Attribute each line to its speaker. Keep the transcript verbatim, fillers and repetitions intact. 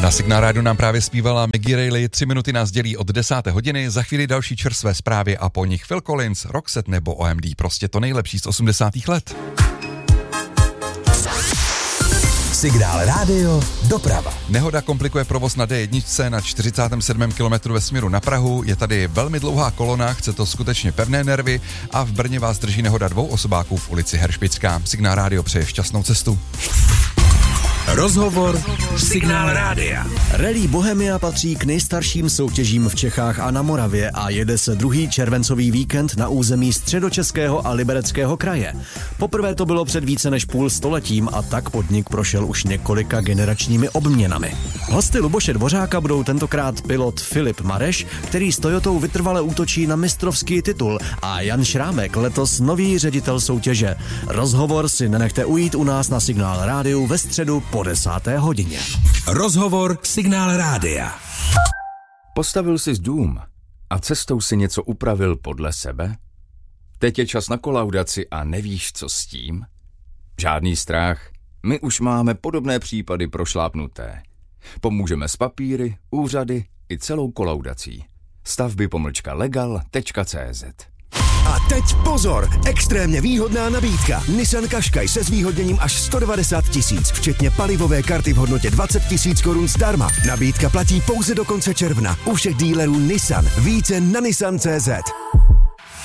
Speaker 1: Na Signál Rádiu nám právě zpívala Maggie Reilly, tři minuty nás dělí od desáté hodiny, za chvíli další čerstvé zprávy a po nich Phil Collins, Roxette nebo O M D, prostě to nejlepší z osmdesátých let.
Speaker 2: Signál Rádio, doprava.
Speaker 1: Nehoda komplikuje provoz na D jedna na čtyřicátém sedmém kilometru ve směru na Prahu, je tady velmi dlouhá kolona, chce to skutečně pevné nervy a v Brně vás drží nehoda dvou osobáků v ulici Heršpická. Signál Rádio přeje šťastnou cestu.
Speaker 2: Rozhovor Signál Rádia.
Speaker 3: Rally Bohemia patří k nejstarším soutěžím v Čechách a na Moravě a jede se druhý červencový víkend na území Středočeského a Libereckého kraje. Poprvé to bylo před více než půl stoletím a tak podnik prošel už několika generačními obměnami. Hosty Luboše Dvořáka budou tentokrát pilot Filip Mareš, který s Toyotou vytrvale útočí na mistrovský titul, a Jan Šrámek, letos nový ředitel soutěže. Rozhovor si nenechte ujít u nás na Signál Rádiu ve středu po desáté hodině.
Speaker 2: Rozhovor Signál Rádia.
Speaker 4: Postavil jsi dům a cestou si něco upravil podle sebe? Teď je čas na kolaudaci a nevíš, co s tím? Žádný strach, my už máme podobné případy prošlápnuté. Pomůžeme s papíry, úřady i celou kolaudací. Stavby pomlčka legal tečka cé zet.
Speaker 2: A teď pozor, extrémně výhodná nabídka. Nissan Qashqai se zvýhodněním až sto devadesát tisíc, včetně palivové karty v hodnotě dvacet tisíc korun zdarma. Nabídka platí pouze do konce června. U všech dílerů Nissan. Více na nissan tečka cé zet.